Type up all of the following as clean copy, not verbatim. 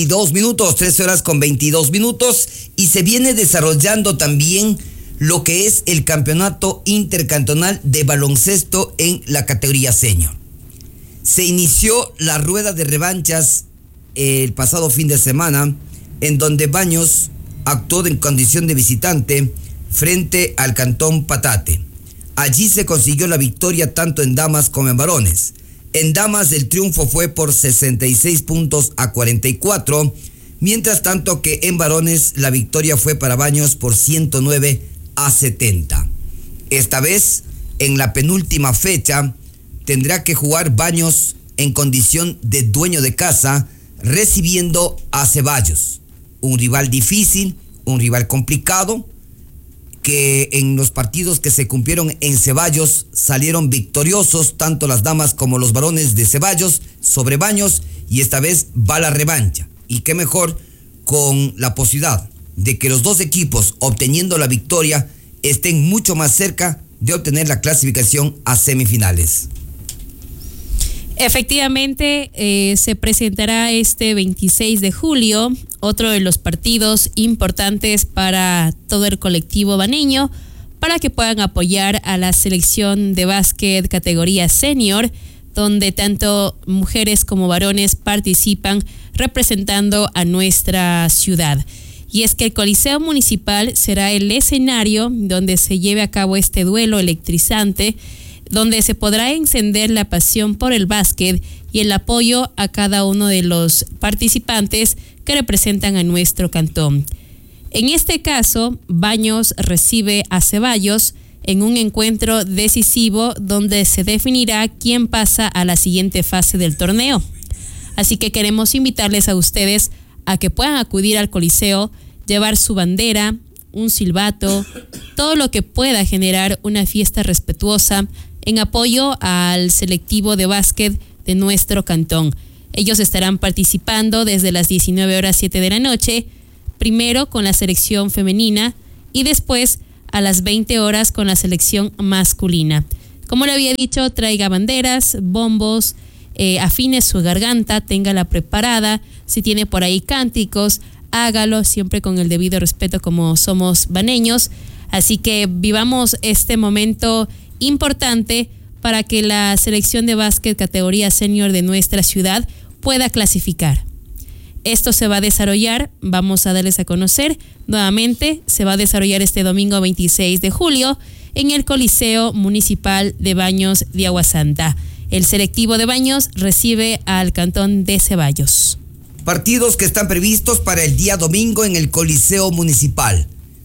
22 minutos, 13 horas con 22 minutos, y se viene desarrollando también lo que es el campeonato intercantonal de baloncesto en la categoría senior. Se inició la rueda de revanchas el pasado fin de semana, en donde Baños actuó en condición de visitante frente al Cantón Patate. Allí se consiguió la victoria tanto en damas como en varones. En damas el triunfo fue por 66 puntos a 44, mientras tanto que en varones la victoria fue para Baños por 109 a 70. Esta vez, en la penúltima fecha, tendrá que jugar Baños en condición de dueño de casa, recibiendo a Ceballos, un rival difícil, un rival complicado, que en los partidos que se cumplieron en Ceballos salieron victoriosos tanto las damas como los varones de Ceballos sobre Baños, y esta vez va la revancha. Y qué mejor con la posibilidad de que los dos equipos, obteniendo la victoria, estén mucho más cerca de obtener la clasificación a semifinales. Efectivamente, se presentará este 26 de julio otro de los partidos importantes para todo el colectivo baneño, para que puedan apoyar a la selección de básquet categoría senior, donde tanto mujeres como varones participan representando a nuestra ciudad. Y es que el Coliseo Municipal será el escenario donde se lleve a cabo este duelo electrizante, donde se podrá encender la pasión por el básquet y el apoyo a cada uno de los participantes que representan a nuestro cantón. En este caso, Baños recibe a Ceballos en un encuentro decisivo donde se definirá quién pasa a la siguiente fase del torneo. Así que queremos invitarles a ustedes a que puedan acudir al Coliseo, llevar su bandera, un silbato, todo lo que pueda generar una fiesta respetuosa en apoyo al selectivo de básquet de nuestro cantón. Ellos estarán participando desde las 19:07 de la noche, primero con la selección femenina y después a las 20 horas con la selección masculina. Como le había dicho, traiga banderas, bombos, afine su garganta, téngala preparada. Si tiene por ahí cánticos, hágalo siempre con el debido respeto como somos baneños. Así que vivamos este momento importante para que la selección de básquet categoría senior de nuestra ciudad pueda clasificar. Esto se va a desarrollar, vamos a darles a conocer nuevamente, se va a desarrollar este domingo 26 de julio en el Coliseo Municipal de Baños de Agua Santa. El selectivo de Baños recibe al Cantón de Ceballos. Partidos que están previstos para el día domingo en el Coliseo Municipal.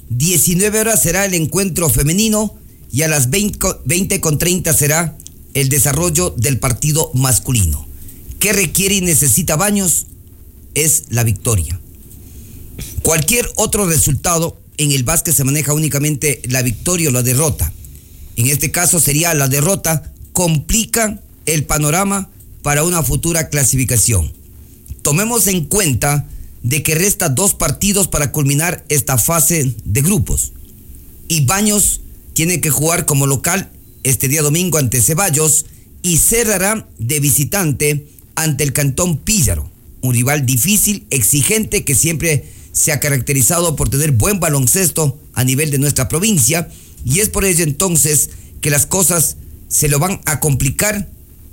19 horas será el encuentro femenino y a las 20:30 será el desarrollo del partido masculino. ¿Qué requiere y necesita Baños? Es la victoria. Cualquier otro resultado en el básquet se maneja únicamente la victoria o la derrota. En este caso sería la derrota, complica el panorama para una futura clasificación. Tomemos en cuenta de que resta 2 partidos para culminar esta fase de grupos. Y Baños tiene que jugar como local este día domingo ante Ceballos y cerrará de visitante ante el Cantón Píllaro, un rival difícil, exigente, que siempre se ha caracterizado por tener buen baloncesto a nivel de nuestra provincia, y es por ello entonces que las cosas se lo van a complicar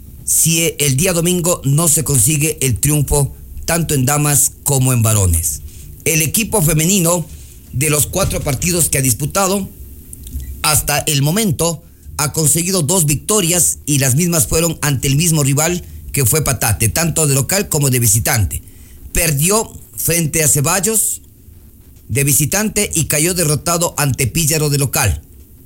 si el día domingo no se consigue el triunfo tanto en damas como en varones. El equipo femenino, de los 4 partidos que ha disputado hasta el momento, ha conseguido 2 victorias y las mismas fueron ante el mismo rival que fue Patate, tanto de local como de visitante. Perdió frente a Ceballos de visitante y cayó derrotado ante Píllaro de local.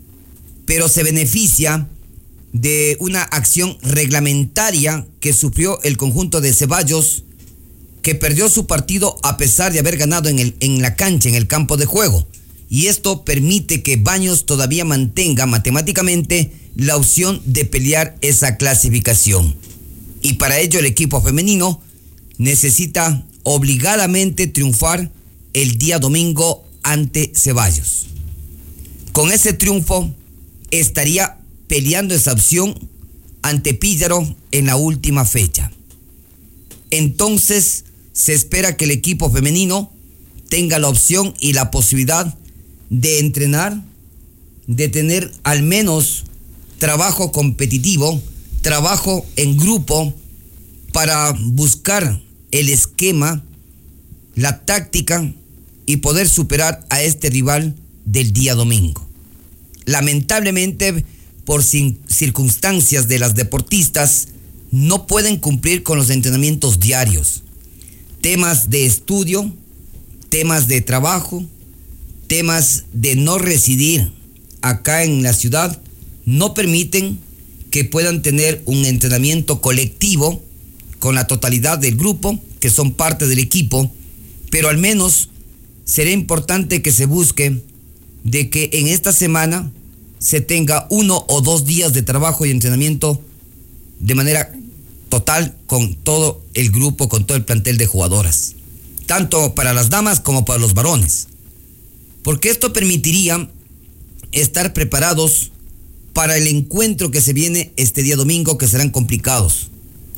Pero se beneficia de una acción reglamentaria que sufrió el conjunto de Ceballos, que perdió su partido a pesar de haber ganado en la cancha, en el campo de juego. Y esto permite que Baños todavía mantenga matemáticamente la opción de pelear esa clasificación. Y para ello el equipo femenino necesita obligadamente triunfar el día domingo ante Ceballos. Con ese triunfo estaría peleando esa opción ante Píllaro en la última fecha. Entonces se espera que el equipo femenino tenga la opción y la posibilidad de entrenar, de tener al menos trabajo competitivo, trabajo en grupo para buscar el esquema, la táctica y poder superar a este rival del día domingo. Lamentablemente, por circunstancias de las deportistas, no pueden cumplir con los entrenamientos diarios. Temas de estudio, temas de trabajo, temas de no residir acá en la ciudad, no permiten que puedan tener un entrenamiento colectivo con la totalidad del grupo, que son parte del equipo, pero al menos será importante que se busque de que en esta semana se tenga 1 o 2 días de trabajo y entrenamiento de manera total con todo el grupo, con todo el plantel de jugadoras, tanto para las damas como para los varones, porque esto permitiría estar preparados para el encuentro que se viene este día domingo, que serán complicados.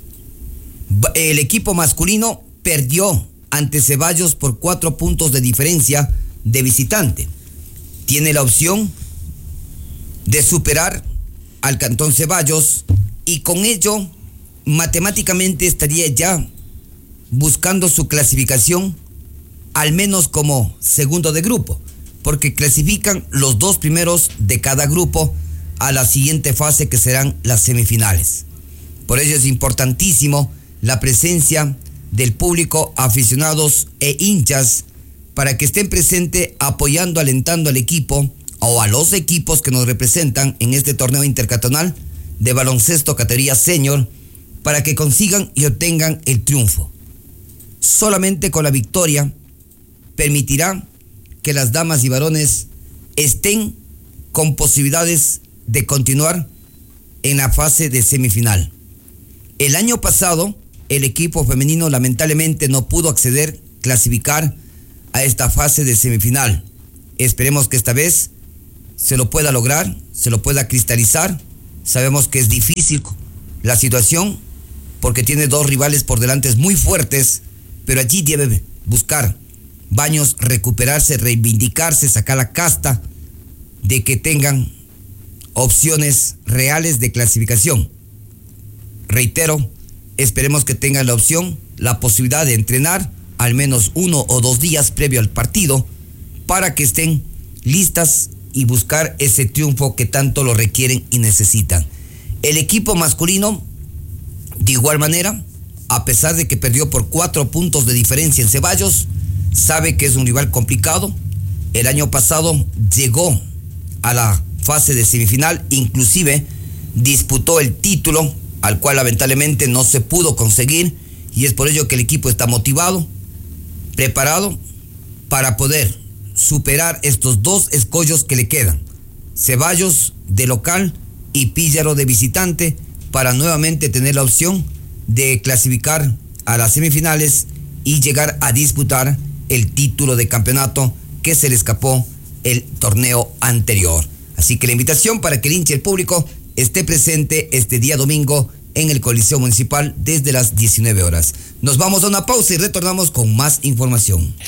El equipo masculino perdió ante Ceballos por 4 puntos de diferencia de visitante. Tiene la opción de superar al Cantón Ceballos y con ello matemáticamente estaría ya buscando su clasificación al menos como segundo de grupo, porque clasifican los 2 primeros de cada grupo a la siguiente fase, que serán las semifinales. Por ello es importantísimo la presencia del público, aficionados e hinchas, para que estén presentes apoyando, alentando al equipo o a los equipos que nos representan en este torneo intercantonal de baloncesto categoría senior, para que consigan y obtengan el triunfo. Solamente con la victoria permitirá que las damas y varones estén con posibilidades de continuar en la fase de semifinal. El año pasado, el equipo femenino lamentablemente no pudo clasificar a esta fase de semifinal. Esperemos que esta vez se lo pueda lograr, se lo pueda cristalizar. Sabemos que es difícil la situación porque tiene 2 rivales por delante muy fuertes, pero allí debe buscar Baños, recuperarse, reivindicarse, sacar la casta de que tengan opciones reales de clasificación. Reitero, esperemos que tengan la opción, la posibilidad de entrenar al menos 1 o 2 días previo al partido para que estén listas y buscar ese triunfo que tanto lo requieren y necesitan. El equipo masculino, de igual manera, a pesar de que perdió por 4 puntos de diferencia en Ceballos, sabe que es un rival complicado. El año pasado llegó a la fase de semifinal, inclusive disputó el título, al cual lamentablemente no se pudo conseguir, y es por ello que el equipo está motivado, preparado para poder superar estos 2 escollos que le quedan: Ceballos de local y Píllaro de visitante, para nuevamente tener la opción de clasificar a las semifinales y llegar a disputar el título de campeonato que se le escapó el torneo anterior. Así que la invitación para que el hincha y el público esté presente este día domingo en el Coliseo Municipal desde las 19 horas. Nos vamos a una pausa y retornamos con más información.